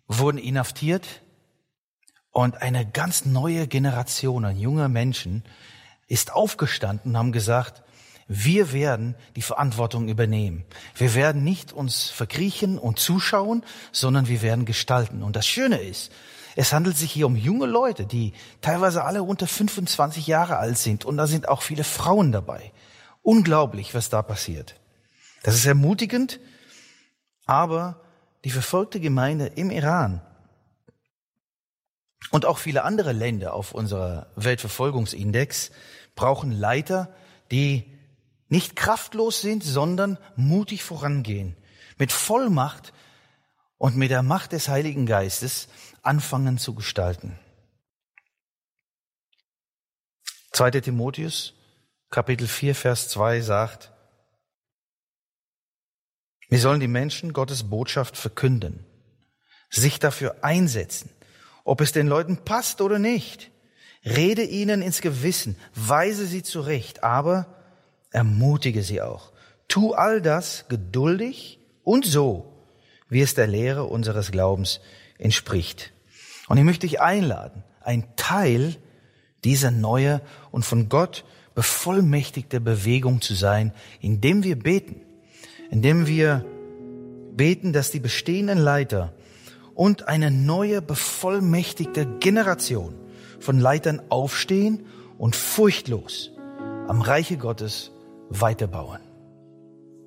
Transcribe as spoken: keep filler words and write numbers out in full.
wurden inhaftiert und eine ganz neue Generation an junger Menschen ist aufgestanden und haben gesagt, wir werden die Verantwortung übernehmen. Wir werden nicht uns verkriechen und zuschauen, sondern wir werden gestalten. Und das Schöne ist, es handelt sich hier um junge Leute, die teilweise alle unter fünfundzwanzig Jahre alt sind. Und da sind auch viele Frauen dabei. Unglaublich, was da passiert. Das ist ermutigend, aber die verfolgte Gemeinde im Iran und auch viele andere Länder auf unserer Weltverfolgungsindex brauchen Leiter, die nicht kraftlos sind, sondern mutig vorangehen, mit Vollmacht und mit der Macht des Heiligen Geistes anfangen zu gestalten. zweiter Timotheus, Kapitel vier, Vers zwei sagt, wir sollen die Menschen Gottes Botschaft verkünden, sich dafür einsetzen, ob es den Leuten passt oder nicht. Rede ihnen ins Gewissen, weise sie zurecht, aber ermutige sie auch. Tu all das geduldig und so, wie es der Lehre unseres Glaubens entspricht. Und ich möchte dich einladen, ein Teil dieser neue und von Gott bevollmächtigte Bewegung zu sein, indem wir beten, indem wir beten, dass die bestehenden Leiter und eine neue bevollmächtigte Generation von Leitern aufstehen und furchtlos am Reiche Gottes weiterbauen.